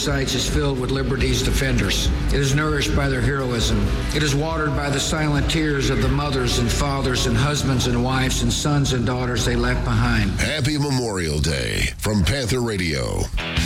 sites is filled with liberty's defenders. It is nourished by their heroism. It is watered by the silent tears of the mothers and fathers and husbands and wives and sons and daughters they left behind. Happy Memorial Day from Panther Radio.